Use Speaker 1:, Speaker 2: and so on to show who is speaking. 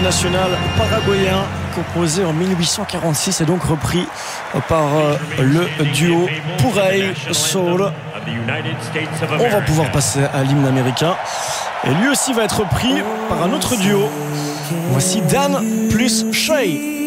Speaker 1: national paraguayen composé en 1846 et donc repris par le duo Purey Soul. On va pouvoir passer à l'hymne américain et lui aussi va être repris par un autre duo. Voici Dan plus Shay.